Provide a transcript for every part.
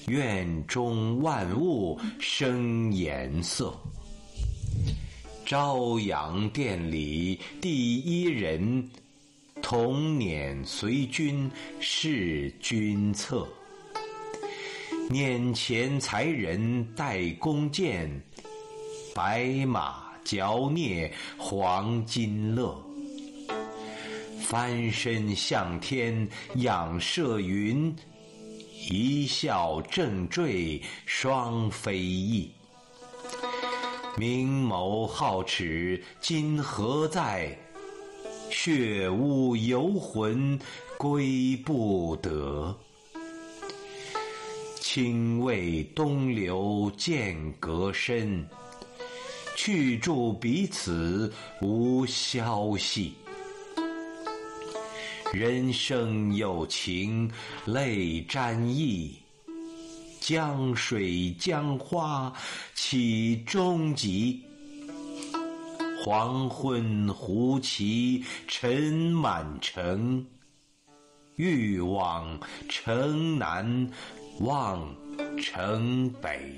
院中万物生颜色。朝阳殿里第一人，童辇随君侍君侧。辇前才人带弓箭，白马嚼啮黄金勒。翻身向天仰射云，一笑正坠双飞翼。明眸皓齿今何在？血污游魂归不得。清渭东流渐隔深，去住彼此无消息。人生有情泪沾衣，江水江花岂终极？黄昏胡骑尘满城，欲往城南望城北。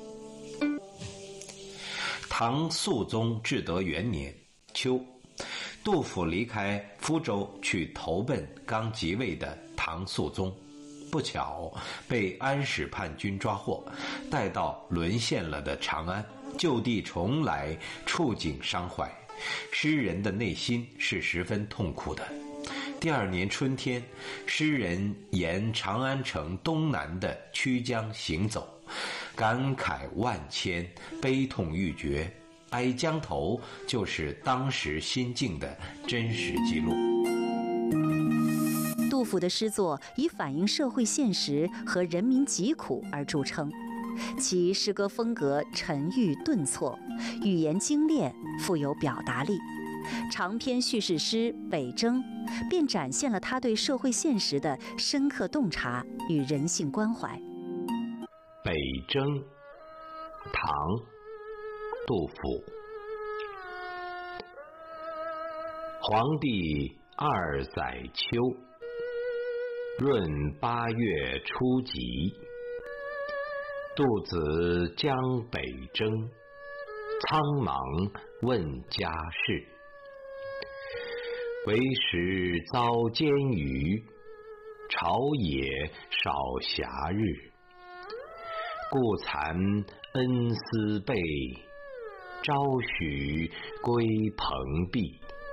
唐肃宗至德元年秋，杜甫离开福州去投奔刚即位的唐肃宗，不巧被安史叛军抓获，带到沦陷了的长安，就地重来，触景伤怀。诗人的内心是十分痛苦的。第二年春天，诗人沿长安城东南的曲江行走，感慨万千，悲痛欲绝。哀江头就是当时心境的真实记录。 杜甫的诗作以反映社会现实和人民疾苦而著称，其诗歌风格沉郁顿挫，语言精炼，富有表达力。长篇叙事诗《北征》便展现了他对社会现实的深刻洞察与人性关怀。 北征，唐，杜甫。黄帝二载秋，闰8月初几，杜子将北征，苍茫问家事。为时遭监狱，朝野少暇日。故惭恩思备，朝许归蓬壁。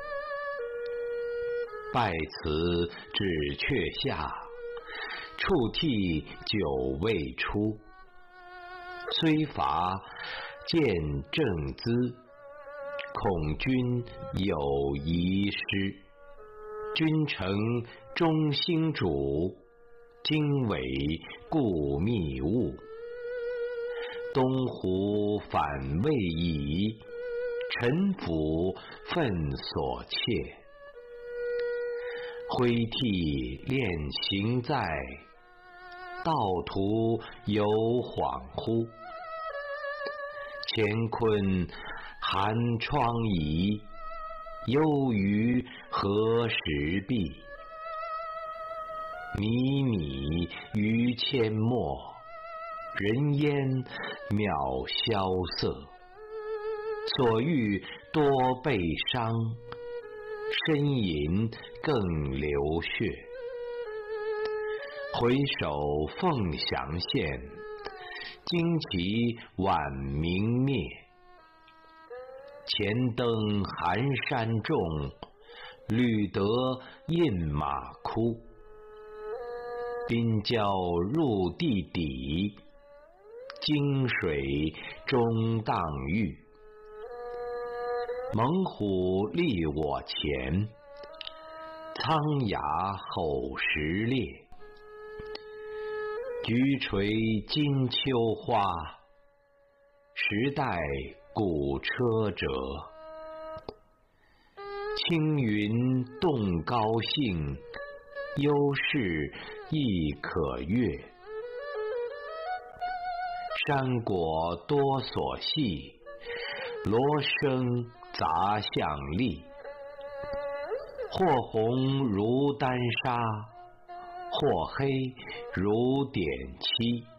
拜辞止阙下，触涕久未出。虽伐见正资，恐君有遗失。君诚忠心主，经纬固密务。东湖反魏夷，臣服愤所切。挥涕练行在，道途有恍惚。乾坤寒窗移，忧于何时毕？靡靡于阡陌，人烟渺萧瑟。所欲多悲伤，呻吟更流血。回首凤翔县，旌旗晚明灭。前登寒山重，履得印马枯。滨郊入地底，泾水中荡玉。猛虎立我前，苍崖吼石裂。菊垂金秋花，时代古车辙。青云动高兴，忧事亦可悦。山果多所系，罗生杂项粒。或红如丹砂，或黑如点漆。